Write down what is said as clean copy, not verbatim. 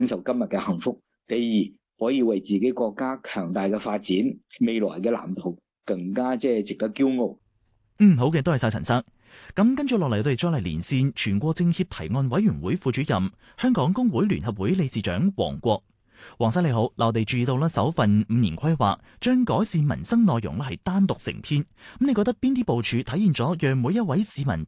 受今日嘅幸福，第二可以為自己國家強大嘅發展未來嘅藍圖更加值得驕傲。 好嘅，多謝晒陳生。咁跟住落嚟，我哋再嚟連線全國政協提案委員會副主任、香港工會聯合會理事長黃國。黃生你好，嗱我哋注意到啦，首份5年規劃將改善民生內容咧係單獨成篇。咁你覺得邊啲部署體現咗讓每一位市民